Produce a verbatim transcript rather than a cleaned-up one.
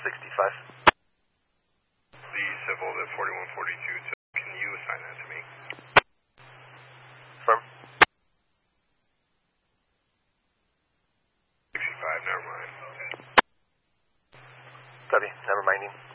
sixty-five. The civil, the forty-one forty-two, can you assign that to me? Firm. sixty-five, never mind. Copy, never minding.